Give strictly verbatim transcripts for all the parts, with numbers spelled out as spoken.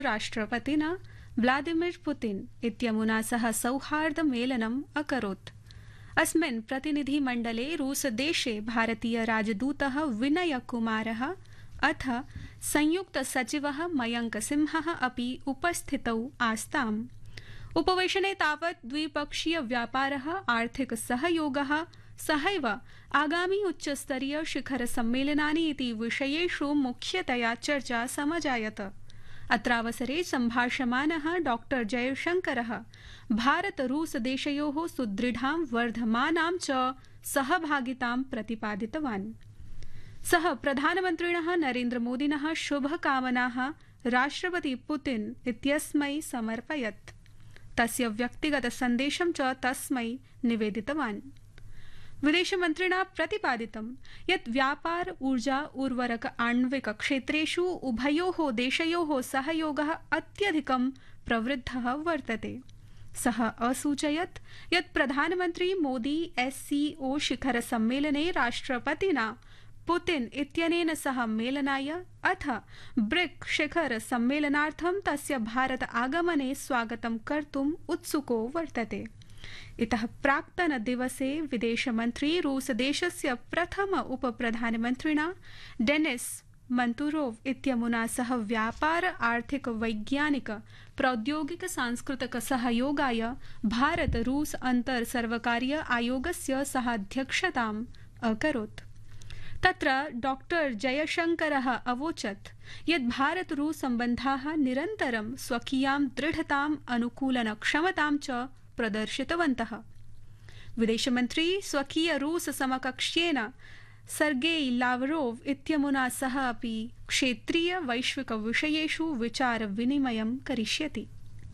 राष्ट्रपतिना Vladimir Putin इत्यमुना सह सौहार्दमेलनम् अकरोत्। अस्मिन् प्रतिनिधिमण्डले रूसदेशे भारतीय राजदूतः विनय कुमारः अथ संयुक्त सचिवः मयंक सिंहः अपि उपस्थितौ आस्ताम्। उपवेशने तावत् द्विपक्षीय व्यापारः, आर्थिक सहयोगः सहैव आगामी उच्चस्तरीय शिखर सम्मेलनानि इति विषयेषु मुख्यतया चर्चा समजायत। अत्रावसरे सम्भाषमानः डॉक्टर जयशंकरः भारत रूस देशयोः सुदृढां वर्धमानां च सहभागितां प्रतिपादितवान्। सः प्रधानमन्त्रिणः नरेन्द्रमोदिनः शुभकामनाः राष्ट्रपति पुतिन इत्यस्मै समर्पयत्। तस्य व्यक्तिगत सन्देशं च तस्मै निवेदितवान्। विदेशमन्त्रिणा प्रतिपादितं यत् व्यापार, ऊर्जा, उर्वरक, आणविक क्षेत्रेषु उभयोः देशयोः सहयोगः अत्यधिकं प्रवृद्धः वर्तते। सः असूचयत् यत् प्रधानमन्त्री मोदी एससीओ शिखर सम्मेलने राष्ट्रपतिना पुतिन इत्यनेन सह मेलनाय अथ ब्रिक् शिखर सम्मेलनार्थं तस्य भारत आगमने स्वागतं कर्तुम् उत्सुको वर्तते। इतः प्राक्तन दिवसे विदेशमन्त्री रूसदेशस्य प्रथम उपप्रधानमन्त्रिणा डेनिस मन्तुरोव इत्यमुना सह व्यापार, आर्थिक, वैज्ञानिक, प्रौद्योगिक, सांस्कृतिक सहयोगाय भारत रूस अन्तर सर्वकारीय आयोगस्य सहाध्यक्षताम् अकरोत्। तत्र डॉक्टर जयशंकरः अवोचत् यत् भारत रूस सम्बन्धाः निरन्तरं स्वकीयां दृढताम्, अनुकूलन क्षमतां च प्रदर्शितवन्तः। विदेशमन्त्री स्वकीय रूस समकक्ष्येन सर्गेई लावरोव इत्यमुना सह अपि क्षेत्रीय वैश्विक विषयेषु विचार विनिमयं करिष्यति।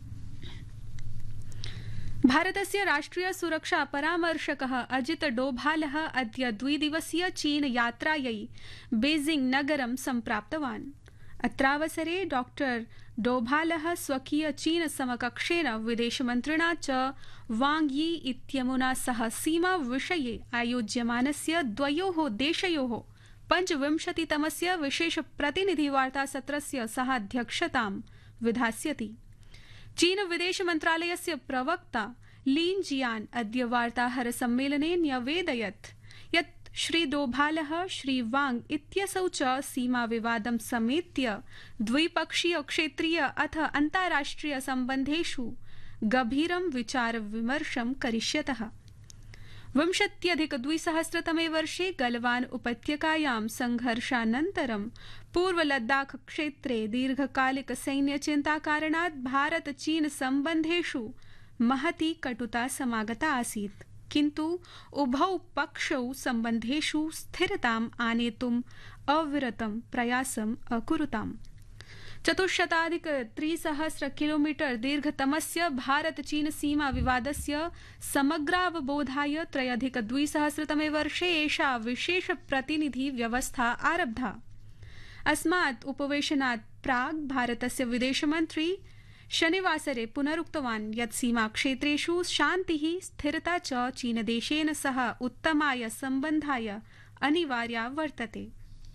भारतस्य राष्ट्रिय सुरक्षा परामर्शकः अजित डोभालः अद्य द्विदिवसीय चीन यात्रायै बेजिंग नगरं सम्प्राप्तवान्। अत्रावसरे डॉक्टर डोभालः स्वकीय चीन समकक्षेन विदेशमन्त्रिणा च वांग यी इत्यमुना सह सीमा विषये आयोज्यमानस्य द्वयोः देशयोः पञ्चविंशतितमस्य विशेष प्रतिनिधिवार्तासत्रस्य सहाध्यक्षतां विधास्यति। चीन विदेश मन्त्रालयस्य प्रवक्ता लीन जियान अद्य वार्ताहर सम्मेलने न्यवेदयत् यत् श्री डोभालः श्री वांग इत्यसौ च सीमा विवादं समेत्य द्विपक्षीय, क्षेत्रीय अथ अन्ताराष्ट्रिय सम्बन्धेषु गभीरं विचार विमर्शं करिष्यतः। विंशत्यधिक द्विसहस्रतमे वर्षे गलवान उपत्यकायां संघर्षानन्तरं पूर्व लद्दाख क्षेत्रे दीर्घकालिक सैन्य चिन्ता कारणात् भारत चीन सम्बन्धेषु महती कटुता समागता आसीत्, किन्तु उभौ पक्षौ सम्बन्धेषु स्थिरताम् आनेतुम् अविरतं प्रयासम् अकुरुताम्। चतुश्शताधिक त्रिसहस्र किलोमीटर दीर्घतमस्य भारत चीन सीमा विवादस्य समग्रावबोधाय त्रयधिक द्विसहस्रतमे वर्षे एषा विशेष प्रतिनिधि व्यवस्था आरब्धा। अस्मात् उपवेशनात् प्राक् भारतस्य विदेशमन्त्री शनिवासरे पुनरुक्तवान् यत् सीमाक्षेत्रेषु शान्तिः, स्थिरता च चीनदेशेन सह उत्तमाय सम्बन्धाय अनिवार्या वर्तते।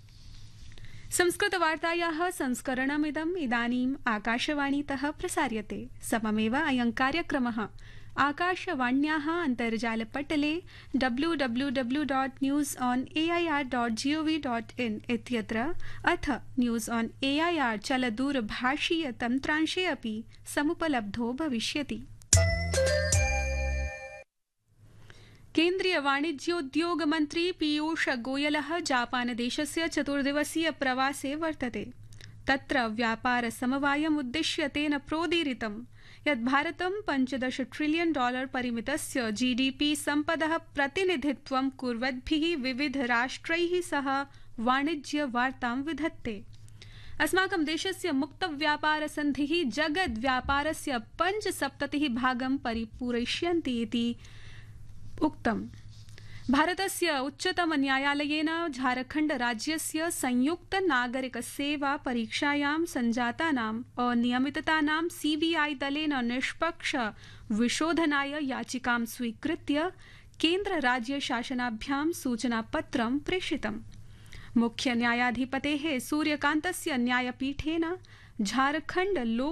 संस्कृतवार्तायाः संस्करणमिदम् इदानीम् आकाशवाणीतः प्रसार्यते। सममेव अयं कार्यक्रमः आकाशवाण्याः अन्तर्जालपटले W W W dot news on A I R dot ji O V dot in इत्यत्र अथ news on A I R चलदूरभाषीय तन्त्रांशे अपि समुपलब्धो भविष्यति। केन्द्रीय वाणिज्योद्योग मन्त्री पीयूष गोयलः जापान देशस्य चतुर्दिवसीय प्रवासे वर्तते। तत्र व्यापार समवायम् उद्दिश्य तेन प्रोदीरितं यत् भारतं पञ्चदश ट्रिलियन डॉलर परिमितस्य जीडीपी सम्पदः प्रतिनिधित्वं कुर्वद्भिः विविध राष्ट्रैः सह वाणिज्य वार्तां विधत्ते। अस्माकं देशस्य मुक्त व्यापार सन्धिः जगद् व्यापारस्य पञ्चसप्ततिः भागं परिपूरयिष्यन्ति इति उक्तम्। भारतस्य उच्चतम न्यायालयेन झारखण्ड राज्यस्य संयुक्त नागरिक सेवा परीक्षायां सञ्जातानाम् अनियमिततानां सीबीआई दलेन निष्पक्ष विशोधनाय याचिकां स्वीकृत्य केन्द्र राज्य शासनाभ्यां सूचनापत्रं प्रेषितम्। मुख्य न्यायाधिपतेः सूर्यकान्तस्य न्यायपीठेन झारखण्ड लोक